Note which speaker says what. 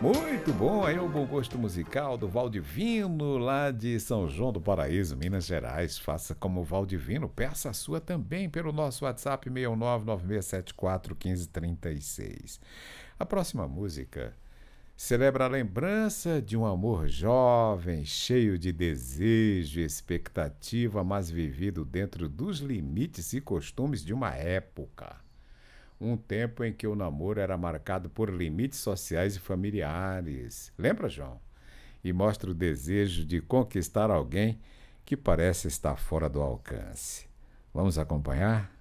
Speaker 1: Muito bom, aí é o bom gosto musical do Valdivino, lá de São João do Paraíso, Minas Gerais. Faça como o Valdivino, peça a sua também pelo nosso WhatsApp 61996741536. A próxima música celebra a lembrança de um amor jovem, cheio de desejo e expectativa, mas vivido dentro dos limites e costumes de uma época. Um tempo em que o namoro era marcado por limites sociais e familiares. Lembra, João? E mostra o desejo de conquistar alguém que parece estar fora do alcance. Vamos acompanhar?